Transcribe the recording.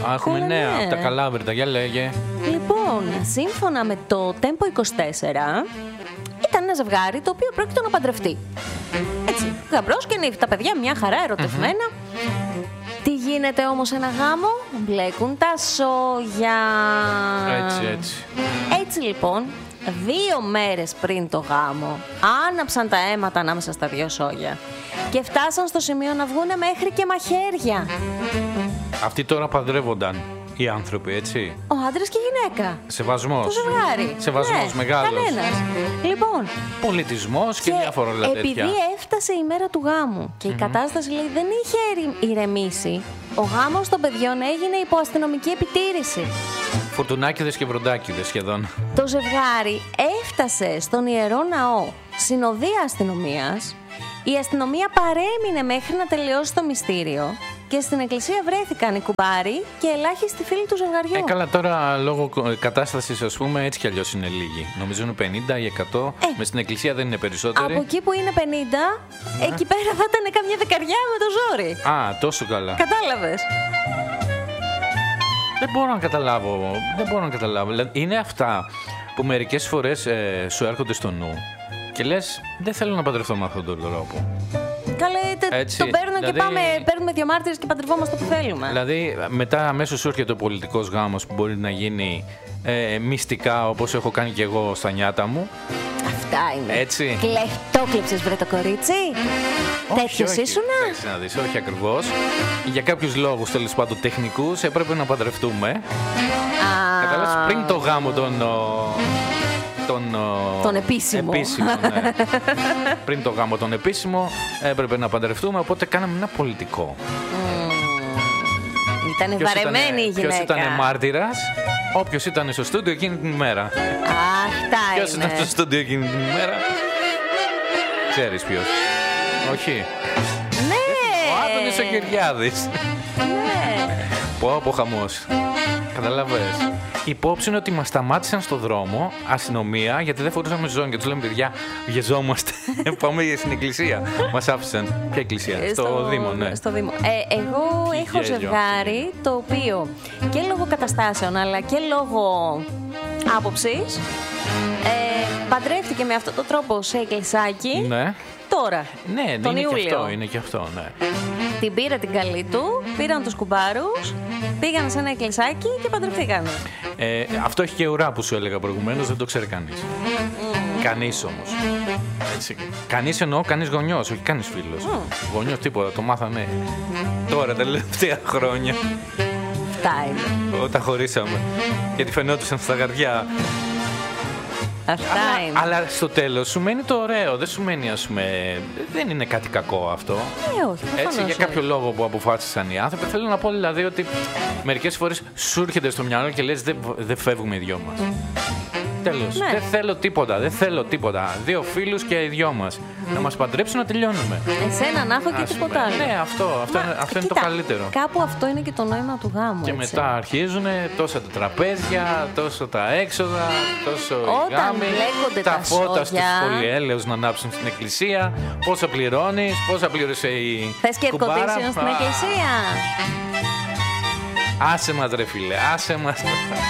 Έχουμε νέα από τα Καλάβρητα, για λέγε. Λοιπόν, σύμφωνα με το Tempo 24, ήταν ένα ζευγάρι το οποίο πρόκειται να παντρευτεί. Έτσι, γαμπρός και νύφη, τα παιδιά μια χαρά ερωτευμένα. Τι γίνεται όμως σε ένα γάμο? Μπλέκουν τα σόγια. Έτσι. Έτσι λοιπόν, 2 μέρες πριν το γάμο, άναψαν τα αίματα ανάμεσα στα 2 σόγια και φτάσαν στο σημείο να βγούνε μέχρι και μαχαίρια. Αυτοί τώρα παντρεύονταν οι άνθρωποι, έτσι. Ο άντρας και η γυναίκα. Σεβασμός. Το ζευγάρι. Σεβασμός μεγάλος. Κανένας. Λοιπόν. Πολιτισμός και διάφορα άλλα τέτοια. Επειδή έφτασε η μέρα του γάμου και η κατάσταση, λέει, δεν είχε ηρεμήσει, ο γάμος των παιδιών έγινε υπό αστυνομική επιτήρηση. Φουρτουνάκηδες και βροντάκηδες σχεδόν. Το ζευγάρι έφτασε στον Ιερό Ναό συνοδεία αστυνομίας. Η αστυνομία παρέμεινε μέχρι να τελειώσει το μυστήριο και στην εκκλησία βρέθηκαν οι κουμπάροι και ελάχιστοι φίλοι του ζευγαριού. Καλά, τώρα λόγω κατάστασης, ας πούμε, έτσι κι αλλιώς είναι λίγοι. Νομίζω είναι 50 ή 100. Μες στην εκκλησία δεν είναι περισσότεροι. Από εκεί που είναι 50, εκεί πέρα θα ήταν καμιά δεκαριά με το ζόρι. Α, τόσο καλά. Κατάλαβες. Δεν μπορώ να καταλάβω. Δηλαδή, είναι αυτά που μερικές φορές σου έρχονται στο νου και λες, δεν θέλω να παντρευτώ με αυτόν τον τρόπο. Καλέ, τον παίρνω δηλαδή, και πάμε, παίρνουμε 2 μάρτυρες και παντρευόμαστε που θέλουμε. Δηλαδή, μετά αμέσως σου έρχεται ο πολιτικός γάμος που μπορεί να γίνει μυστικά, όπως έχω κάνει και εγώ στα νιάτα μου. Αυτά είναι. Έτσι. Το κλέψες, βρε το κορίτσι. Τέτοιος ήσουνα. Εντάξει να δεις, όχι ακριβώς. Για κάποιους λόγους, τέλος πάντων τεχνικούς, έπρεπε να παντρευτούμε. Καταλάβεις, πριν το γάμο τον επίσημο. Ναι. Πριν το γάμο τον επίσημο έπρεπε να παντρευτούμε, οπότε κάναμε ένα πολιτικό. Ήταν βαρεμένη η γυναίκα. Ποιος ήταν μάρτυρας? Όποιος ήταν στο στούντιο εκείνη την ημέρα. Αυτά Ποιος ήταν στο στούντιο εκείνη την ημέρα? Ξέρεις ποιος? Όχι. Ναι. Ο Άδωνης ο Κυριάδης. Ναι. Πω χαμός. Καταλαβες. Η υπόψη είναι ότι μας σταμάτησαν στο δρόμο αστυνομία γιατί δεν φορούσαμε ζώνη και τους λέμε, παιδιά, βιαζόμαστε. Πάμε στην εκκλησία. Μας άφησαν. Ποια εκκλησία? Στο Δήμο, ναι. Στο Δήμο. Εγώ έχω ζευγάρι το οποίο και λόγω καταστάσεων αλλά και λόγω άποψης παντρεύτηκε με αυτόν τον τρόπο σε εκκλησάκι. Ναι. Τώρα, ναι, τον Ιούλιο. Είναι και αυτό, ναι. Την πήρε την καλή του, πήραν τους κουμπάρους, πήγαν σε ένα εκκλησάκι και παντρευτήκανε. Αυτό έχει και ουρά που σου έλεγα προηγουμένως, δεν το ξέρει κανείς. Κανείς όμως. Έτσι. Κανείς εννοώ, κανείς γονιός, όχι κανείς φίλος. Γονιός τίποτα, το μάθανε τώρα, τα τελευταία χρόνια. Αυτά είναι. Όταν χωρίσαμε. Γιατί φαινόντουσαν στα γαρδιά. Αυτά είναι. Αλλά στο τέλος σου μένει το ωραίο. Δεν σου μένει, ας πούμε. Δεν είναι κάτι κακό αυτό. Όχι. Έτσι, για κάποιο λόγο που αποφάσισαν οι άνθρωποι. Θέλω να πω δηλαδή ότι μερικές φορές σου έρχεται στο μυαλό και λες δεν φεύγουμε οι δυο μας. Τέλος. Ναι. Δεν θέλω τίποτα. 2 φίλους και οι 2 μας. Να μας παντρέψουν να τελειώνουμε. Εσένα να έχω και τίποτα άλλο. Ναι, αυτό είναι το καλύτερο. Κάπου αυτό είναι και το νόημα του γάμου. Και έτσι. μετά αρχίζουν τόσα τα τραπέζια, τόσο τα έξοδα, τόσο οι γάμοι, τα φώτα στους πολυέλαιους να ανάψουν στην εκκλησία, πόσα πληρώνεις, πόσα πλήρωσε η Θες και κουμπάρα. air condition στην εκκλησία. Άσε μας ρε φίλε, άσε μας.